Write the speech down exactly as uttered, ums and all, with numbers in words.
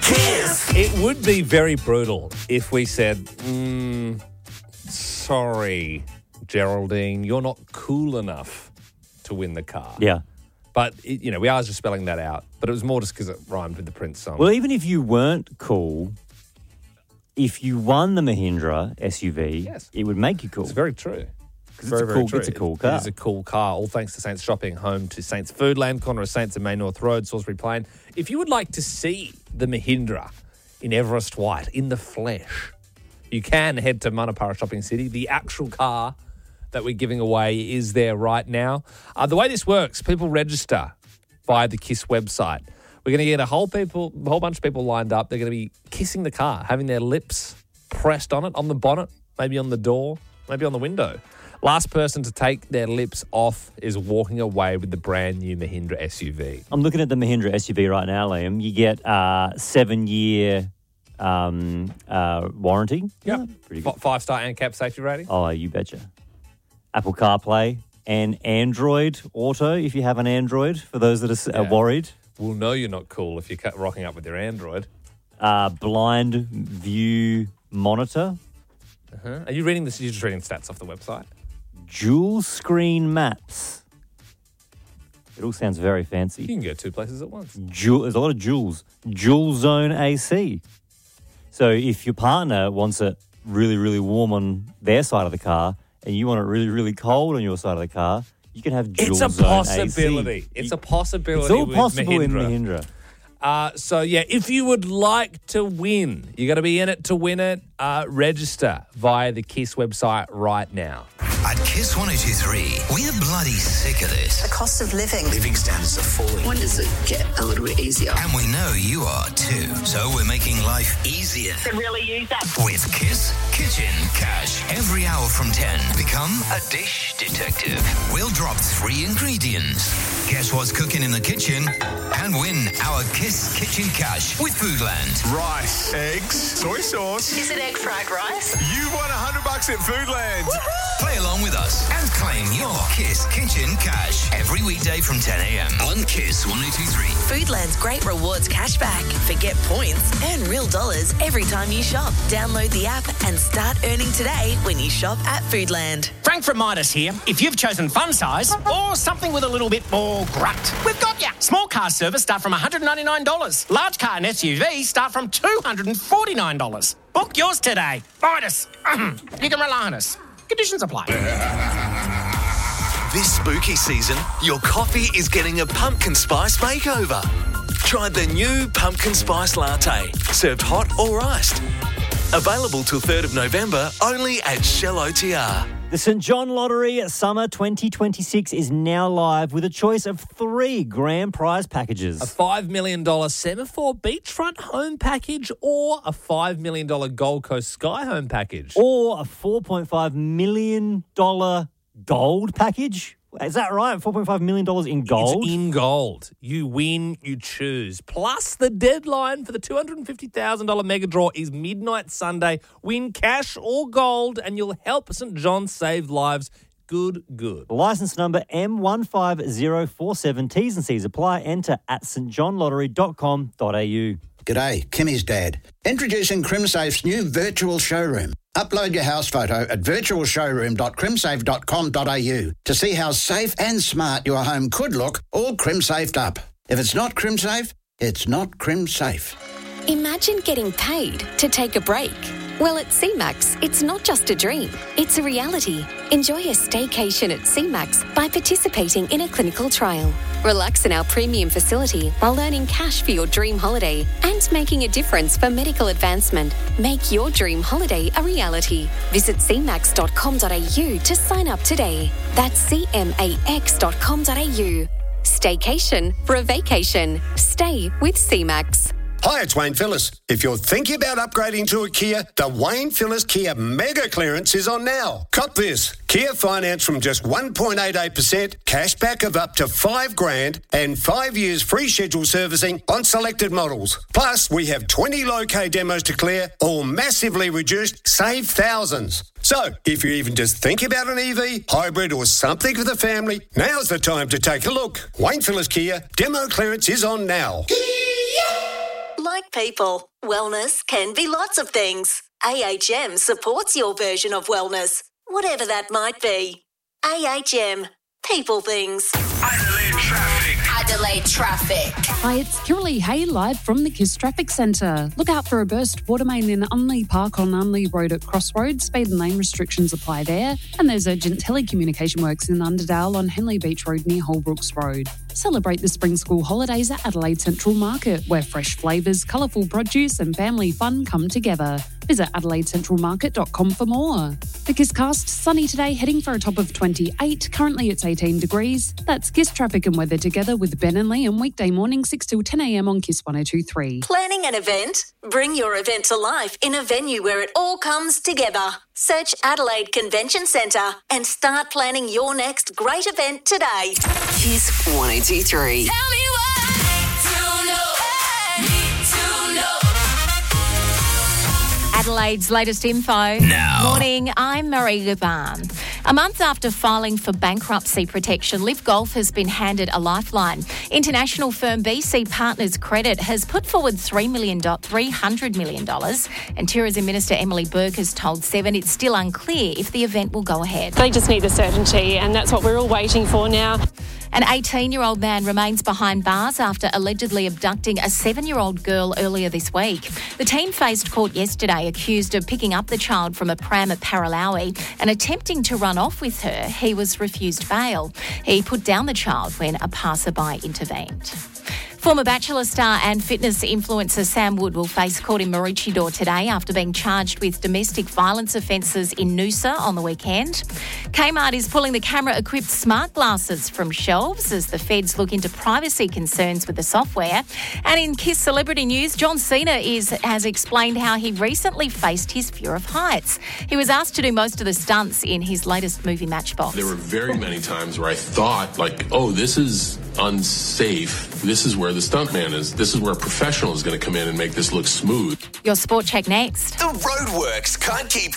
Kiss. It would be very brutal if we said, mm, sorry, Geraldine, you're not cool enough to win the car. Yeah. But, it, you know, we are just spelling that out. But it was more just because it rhymed with the Prince song. Well, even if you weren't cool, if you won the Mahindra S U V, Yes. it would make you cool. It's very true. Because it's, a cool- it's a cool car. It is a cool car. All thanks to Saints Shopping, home to Saints Foodland, corner of Saints and Main North Road, Salisbury Plain. If you would like to see the Mahindra in Everest White, in the flesh, you can head to Manapara Shopping City. The actual car that we're giving away is there right now. Uh, the way this works, people register via the KISS website. We're going to get a whole people, a whole bunch of people lined up. They're going to be kissing the car, having their lips pressed on it, on the bonnet, maybe on the door, maybe on the window. Last person to take their lips off is walking away with the brand new Mahindra S U V. I'm looking at the Mahindra S U V right now, Liam. You get a uh, seven-year um, uh, warranty. Yep. Yeah, pretty good. F- Five-star ANCAP safety rating. Oh, you betcha. Apple CarPlay and Android Auto, if you have an Android, for those that are, are Yeah. worried. We'll know you're not cool if you're cut- rocking up with your Android. Uh, blind view monitor. Uh-huh. Are you reading this? You're just reading stats off the website? Dual screen maps. It all sounds very You fancy. can go two places at once. Dual, there's a lot of duals. Dual zone A C. So if your partner wants it really, really warm on their side of the car and you want it really, really cold on your side of the car, you can have dual It's a zone possibility. A C. It's a possibility. It's all with possible in Mahindra. Mahindra. Uh, so, yeah, if you would like to win, you got to be in it to win it. Uh, register via the KISS website right now. At Kiss one oh two three, we're bloody sick of this. The cost of living. Living standards are falling. When does it get a little bit easier? And we know you are too. So we're making life easier. To really use that. With Kiss Kitchen Cash. Every hour from ten, become a dish detective. We'll drop three ingredients. Guess what's cooking in the kitchen? And win our Kiss Kitchen Cash with Foodland. Rice, eggs, soy sauce. Is it egg fried rice? You won one hundred bucks at Foodland. Play along with us and claim your Kiss Kitchen Cash every weekday from ten a.m. on Kiss one oh two three. Foodland's great rewards cashback. Forget points, earn real dollars every time you shop. Download the app and start earning today when you shop at Foodland. Frank from Midas here. If you've chosen fun size or something with a little bit more grunt, we've got you. Small car service start from one hundred ninety-nine dollars. Large car and S U V start from two hundred forty-nine dollars. Book yours today. Midas. You can rely on us. Conditions apply. This spooky season, your coffee is getting a pumpkin spice makeover. Try the new pumpkin spice latte, served hot or iced. Available till third of November, only at Shell O T R. The St John Lottery Summer twenty twenty-six is now live with a choice of three grand prize packages. A five million dollars Semaphore beachfront home package or a five million dollars Gold Coast Sky home package. Or a four point five million dollars gold package. Is that right? four point five million dollars in gold? It's in gold. You win, you choose. Plus, the deadline for the two hundred fifty thousand dollars mega draw is midnight Sunday. Win cash or gold, and you'll help St John save lives. Good, good. License number M one five zero four seven. T's and C's apply. Enter at st john lottery dot com dot a u. G'day, Kimmy's dad. Introducing CrimSafe's new virtual showroom. Upload your house photo at virtual showroom dot crimsafe dot com dot a u to see how safe and smart your home could look, all CrimSafed up. If it's not CrimSafe, it's not CrimSafe. Imagine getting paid to take a break. Well, at C MAX, it's not just a dream, it's a reality. Enjoy a staycation at C MAX by participating in a clinical trial. Relax in our premium facility while earning cash for your dream holiday and making a difference for medical advancement. Make your dream holiday a reality. Visit c max dot com dot a u to sign up today. That's c max dot com dot a u. Staycation for a vacation. Stay with C MAX. Hi, it's Wayne Phillis. If you're thinking about upgrading to a Kia, the Wayne Phillis Kia Mega Clearance is on now. Cop this. Kia finance from just one point eight eight percent, cashback of up to five grand, and five years free scheduled servicing on selected models. Plus, we have twenty low-K demos to clear, all massively reduced, save thousands. So, if you're even just thinking about an E V, hybrid or something for the family, now's the time to take a look. Wayne Phillis Kia, demo clearance is on now. like people, wellness can be lots of things. A H M supports your version of wellness, whatever that might be. A H M, people things. Adelaide traffic. Adelaide traffic. Hi, it's Kiralee Hay live from the KISS Traffic Centre. Look out for a burst water main in Unley Park on Unley Road at Crossroads. Speed and lane restrictions apply there. And there's urgent telecommunication works in Underdale on Henley Beach Road near Holbrooks Road. Celebrate the spring school holidays at Adelaide Central Market, where fresh flavours, colourful produce and family fun come together. Visit adelaide central market dot com for more. The KISScast, sunny today, heading for a top of twenty-eight. Currently it's eighteen degrees. That's KISS traffic and weather together with Ben and Liam, weekday morning six till ten a m on KISS one oh two point three. Planning an event? Bring your event to life in a venue where it all comes together. Search Adelaide Convention Centre and start planning your next great event today. KISS one oh two point three. Tell me why to know, need to know. Adelaide's latest info. Now. Morning, I'm Marie Gaban. A month after filing for bankruptcy protection, Liv Golf has been handed a lifeline. International firm B C Partners Credit has put forward three hundred million dollars, and Tourism Minister Emily Burke has told Seven it's still unclear if the event will go ahead. They just need the certainty, and that's what we're all waiting for now. An eighteen-year-old man remains behind bars after allegedly abducting a seven-year-old girl earlier this week. The teen faced court yesterday accused of picking up the child from a pram at Paralawi and attempting to run off with her. He was refused bail. He put down the child when a passerby intervened. Former Bachelor star and fitness influencer Sam Wood will face court in Maroochydore today after being charged with domestic violence offences in Noosa on the weekend. Kmart is pulling the camera-equipped smart glasses from shelves as the feds look into privacy concerns with the software. And in KISS celebrity news, John Cena is, has explained how he recently faced his fear of heights. He was asked to do most of the stunts in his latest movie Matchbox. There were very many times where I thought, like, oh, this is unsafe. This is where the stuntman is. This is where a professional is going to come in and make this look smooth. Your Sport Check next. The roadworks can't keep